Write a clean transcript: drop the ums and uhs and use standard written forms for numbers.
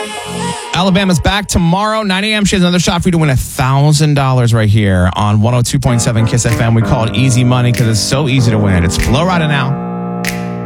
Alabama's back tomorrow, 9 a.m. She has another shot for you to win $1,000 right here on 102.7 KISS FM. We call it easy money because it's so easy to win. It's Flo Rida now.